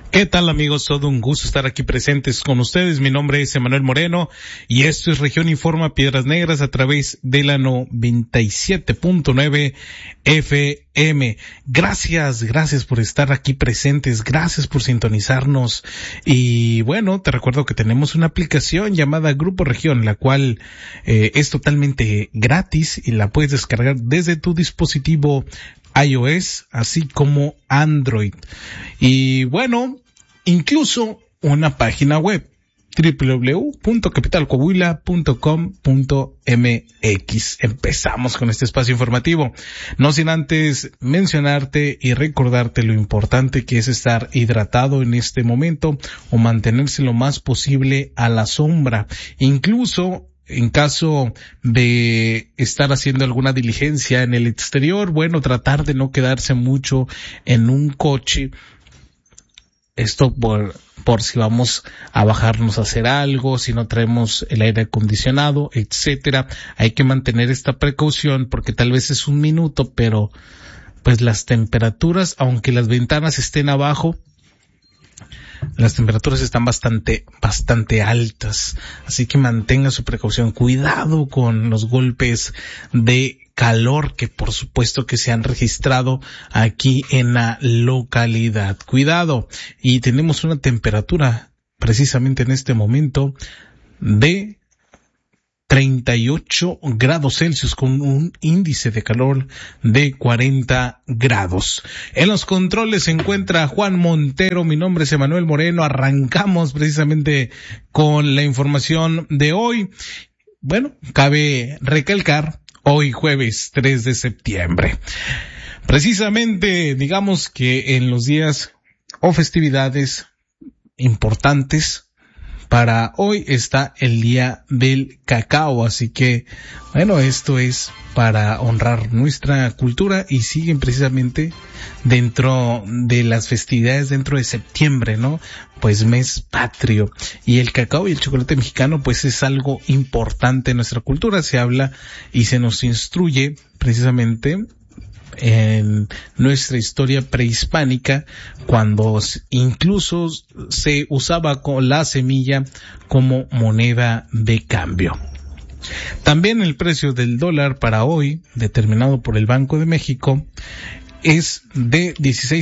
¿Qué tal, amigos? Todo un gusto estar aquí presentes con ustedes. Mi nombre es Emanuel Moreno y esto es Región Informa Piedras Negras a través de la 97.9 FM. Gracias por estar aquí presentes, gracias por sintonizarnos. Y bueno, te recuerdo que tenemos una aplicación llamada Grupo Región, la cual es totalmente gratis y la puedes descargar desde tu dispositivo iOS, así como Android. Y bueno, incluso una página web, www.capitalcoahuila.com.mx. Empezamos con este espacio informativo, no sin antes mencionarte y recordarte lo importante que es estar hidratado en este momento o mantenerse lo más posible a la sombra, incluso en caso de estar haciendo alguna diligencia en el exterior. Bueno, tratar de no quedarse mucho en un coche. Esto por si vamos a bajarnos a hacer algo, si no traemos el aire acondicionado, etcétera. Hay que mantener esta precaución porque tal vez es un minuto, pero pues las temperaturas, aunque las ventanas estén abajo, las temperaturas están bastante altas, así que mantenga su precaución. Cuidado con los golpes de calor que por supuesto que se han registrado aquí en la localidad. Cuidado. Y tenemos una temperatura precisamente en este momento de 38 grados Celsius con un índice de calor de 40 grados. En los controles se encuentra Juan Montero, mi nombre es Emanuel Moreno. Arrancamos precisamente con la información de hoy. Bueno, cabe recalcar, hoy jueves 3 de septiembre. Precisamente, digamos que en los días o festividades importantes, para hoy está el Día del Cacao, así que, bueno, esto es para honrar nuestra cultura y siguen precisamente dentro de las festividades dentro de septiembre, ¿no? Pues mes patrio. Y el cacao y el chocolate mexicano, pues es algo importante en nuestra cultura. Se habla y se nos instruye precisamente en nuestra historia prehispánica, cuando incluso se usaba con la semilla como moneda de cambio. También el precio del dólar para hoy, determinado por el Banco de México, es de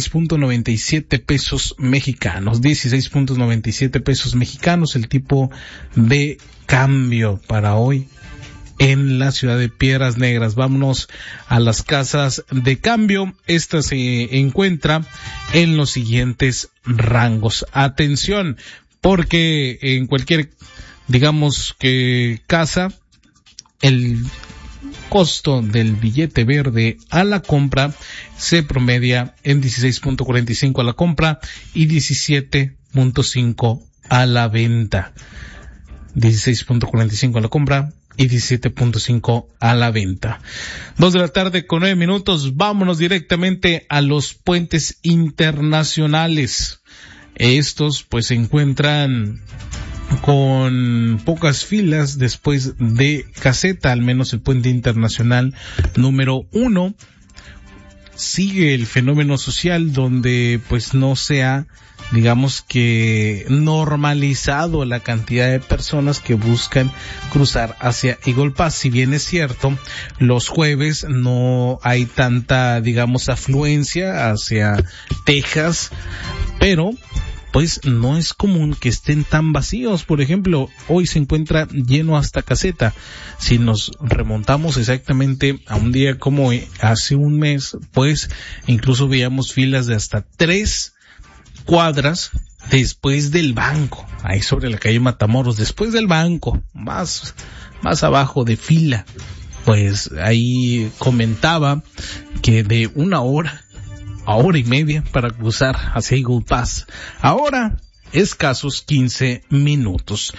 16.97 pesos mexicanos. 16.97 pesos mexicanos, el tipo de cambio para hoy en la ciudad de Piedras Negras. Vámonos a las casas de cambio. Esta se encuentra en los siguientes rangos. Atención, porque en cualquier, digamos que casa, el costo del billete verde a la compra se promedia en 16.45 a la compra y 17.5 a la venta. 16.45 a la compra y 17.5 a la venta. 2:09 p.m. Vámonos directamente a los puentes internacionales. Estos pues se encuentran con pocas filas después de caseta, al menos el puente internacional número 1. Sigue el fenómeno social donde pues no se ha, digamos que, normalizado la cantidad de personas que buscan cruzar hacia Eagle Pass. Si bien es cierto, los jueves no hay tanta, digamos, afluencia hacia Texas, pero pues no es común que estén tan vacíos. Por ejemplo, hoy se encuentra lleno hasta caseta. Si nos remontamos exactamente a un día como hace un mes, pues incluso veíamos filas de hasta 3 cuadras después del banco, ahí sobre la calle Matamoros, después del banco, más abajo de fila. Pues ahí comentaba que de 1 hora a 1:30 para cruzar hacia Eagle Pass. Ahora, escasos 15 minutos.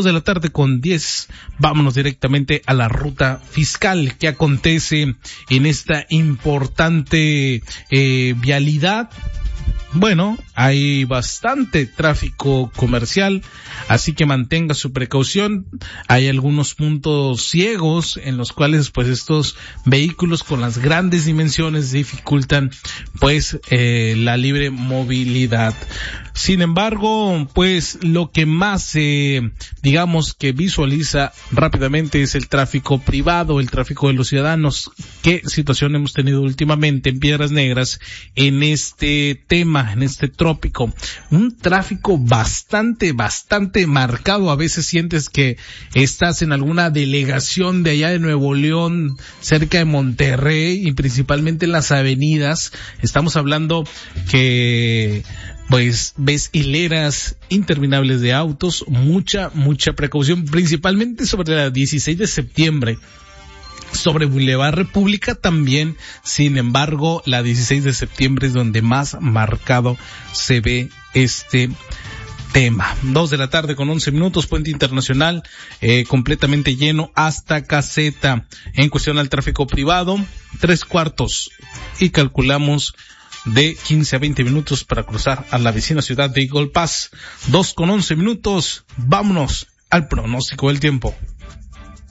2:10 p.m. Vámonos directamente a la ruta fiscal. ¿Qué acontece en esta importante vialidad? Bueno, hay bastante tráfico comercial, así que mantenga su precaución. Hay algunos puntos ciegos en los cuales pues estos vehículos con las grandes dimensiones dificultan pues la libre movilidad. Sin embargo, pues lo que más digamos que visualiza rápidamente es el tráfico privado, el tráfico de los ciudadanos. ¿Qué situación hemos tenido últimamente en Piedras Negras en este tema, en este trópico? Un tráfico bastante marcado. A veces sientes que estás en alguna delegación de allá de Nuevo León, cerca de Monterrey, y principalmente en las avenidas. Estamos hablando que pues ves hileras interminables de autos, mucha precaución, principalmente sobre la 16 de septiembre. Sobre Boulevard República también. Sin embargo, la 16 de septiembre es donde más marcado se ve este tema. 2:11 p.m, Puente Internacional, completamente lleno hasta Caseta. En cuestión al tráfico privado, 3/4, y calculamos de 15 a 20 minutos para cruzar a la vecina ciudad de Eagle Pass. 2:11 p.m, vámonos al pronóstico del tiempo.